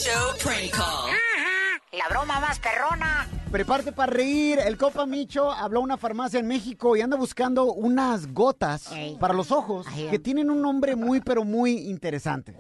Show Prank Call. La broma más perrona. Prepárate para reír. El compa Micho habló a una farmacia en México y anda buscando unas gotas para los ojos que tienen un nombre muy, pero muy interesante.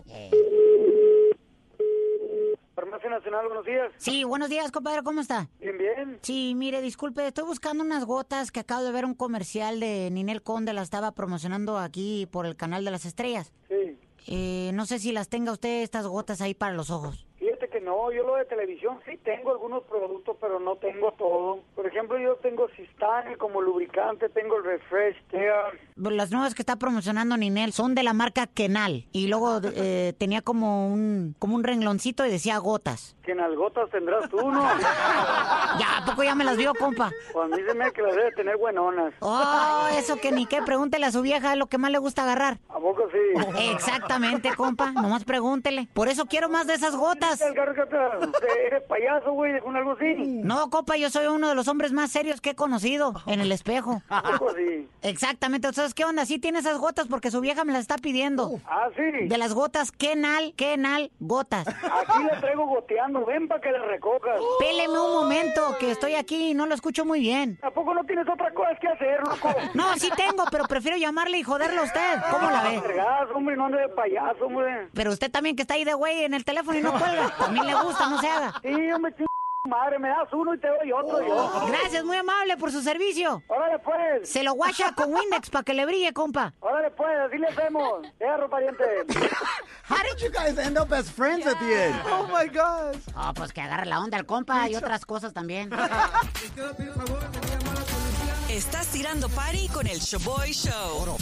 Farmacia Nacional, buenos días. Sí, buenos días, compadre, ¿cómo está? Bien, bien. Sí, mire, disculpe, estoy buscando unas gotas que acabo de ver un comercial de Ninel Conde, la estaba promocionando aquí por el Canal de las Estrellas. Sí. No sé si las tenga usted, estas gotas ahí para los ojos. Fíjate que no, yo lo de televisión sí tengo algunos productos, pero no tengo todo. Por ejemplo, yo tengo Sistane como lubricante, tengo el Refresh Tear. Las nuevas que está promocionando Ninel son de la marca Kenal. Y luego tenía como un rengloncito y decía gotas. Que en las gotas tendrás tú, ¿no? Ya, ¿a poco ya me las vio, compa? Pues a mí se me que las debe tener buenonas. Oh, eso que ni qué, pregúntele a su vieja, es lo que más le gusta agarrar. ¿A poco sí? Exactamente, compa, nomás pregúntele. Por eso quiero más de esas gotas. ¿Eres payaso, güey, con algo así? No, compa, yo soy uno de los hombres más serios que he conocido en el espejo. Algo así. Exactamente, ¿sabes qué onda? Sí tiene esas gotas porque su vieja me las está pidiendo. Ah, sí. De las gotas Kenal, gotas. Aquí la traigo goteando, ven para que la recojas. Péleme un momento, que estoy aquí y no lo escucho muy bien. ¿A poco no tienes otra cosa que hacer, loco? No, sí tengo, pero prefiero llamarle y joderlo a usted. ¿Cómo la ve? Hombre, no ande de payaso, hombre. Pero usted también que está ahí de güey en el teléfono y no cuelga. También le gusta, no se haga. Sí, hombre, madre, me das uno y te doy otro yo. Gracias, muy amable por su servicio. Órale, pues. Se lo guacha con Windex para que le brille, compa. Órale, pues, así le hacemos. Pariente. How did you guys end up as friends at the end? Oh my gosh. Oh, pues que agarre la onda al compa y otras cosas también. Estás tirando party con el Showboy Show.